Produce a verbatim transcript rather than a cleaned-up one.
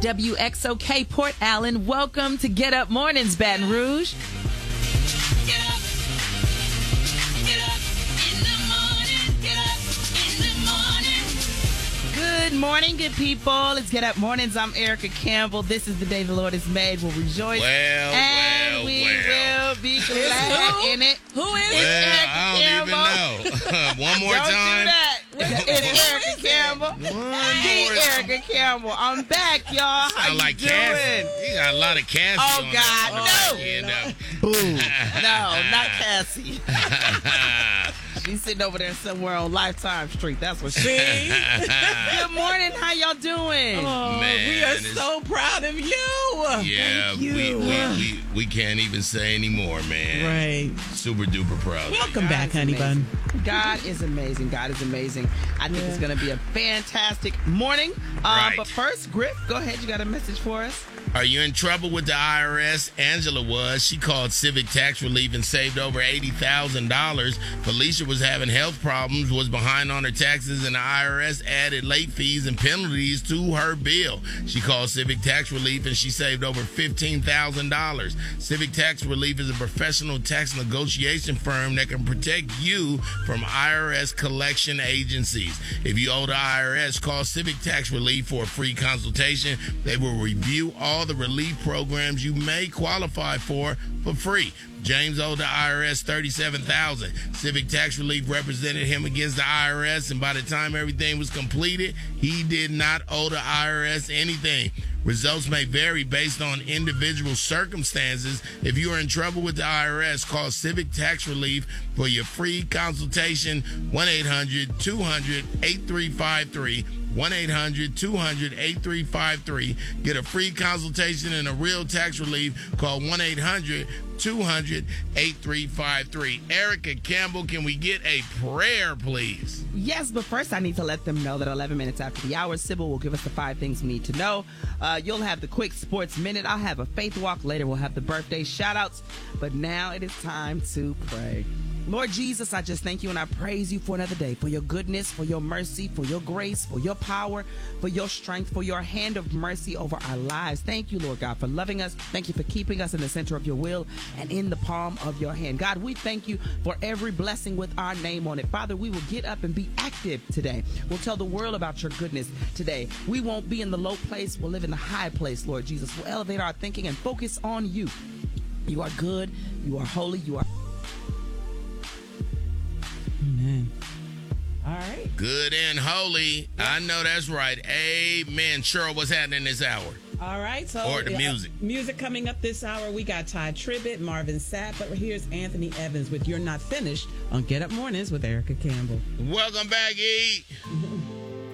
W X O K Port Allen. Welcome to Get Up Mornings, Baton Rouge. Get up. Get up in the morning. Get up in the morning. Good morning, good people. It's Get Up Mornings. I'm Erica Campbell. This is the day the Lord has made. We'll rejoice. Well, and well, we well. will be glad in it. Who is Well, it? I don't even know. One more Don't time. do that. It's Erica Campbell. One The more time. Erica Campbell. I'm back, y'all. How Sound you like doing? Cassie. You got a lot of Cassie Oh, on God, that. no. You know. Boom. No, not Cassie. She's sitting over there somewhere on Lifetime Street. That's what she is. Good morning. How y'all doing? Oh, Man, we are it's- so proud of you. Yeah, you. we, we, we, we can't even say anymore, man. Right. Super duper proud. Welcome God back, is honey amazing. bun. God is amazing. God is amazing. I think Yeah. it's going to be a fantastic morning. Uh, Right. But first, Griff, go ahead. You got a message for us? Are you in trouble with the I R S? Angela was. She called Civic Tax Relief and saved over eighty thousand dollars. Felicia was having health problems, was behind on her taxes, and the I R S added late fees and penalties to her bill. She called Civic Tax Relief and she saved over fifteen thousand dollars. Civic Tax Relief is a professional tax negotiation firm that can protect you from I R S collection agencies. If you owe the I R S, call Civic Tax Relief for a free consultation. They will review all the relief programs you may qualify for for free. James owed the I R S thirty-seven thousand dollars. Civic Tax Relief represented him against the I R S, and by the time everything was completed, he did not owe the I R S anything. Results may vary based on individual circumstances. If you are in trouble with the I R S, call Civic Tax Relief for your free consultation, one eight hundred two hundred eight three five three. one eight hundred two hundred eight three five three. Get a free consultation and a real tax relief. Call one eight hundred two hundred eight three five three. Erica Campbell, can we get a prayer, please? Yes, but first I need to let them know that eleven minutes after the hour, Sybil will give us the five things we need to know. Uh, you'll have the quick sports minute. I'll have a faith walk later. We'll have the birthday shout outs. But now it is time to pray. Lord Jesus, I just thank you and I praise you for another day, for your goodness, for your mercy, for your grace, for your power, for your strength, for your hand of mercy over our lives. Thank you, Lord God, for loving us. Thank you for keeping us in the center of your will and in the palm of your hand. God, we thank you for every blessing with our name on it. Father, we will get up and be active today. We'll tell the world about your goodness today. We won't be in the low place. We'll live in the high place, Lord Jesus. We'll elevate our thinking and focus on you. You are good. You are holy. You are Amen. All right. Good and holy. I know that's right. Amen. Cheryl, what's happening this hour? All right. So Or the uh, music. music coming up this hour. We got Ty Tribbett, Marvin Sapp, but here's Anthony Evans with You're Not Finished on Get Up Mornings with Erica Campbell. Welcome back, E.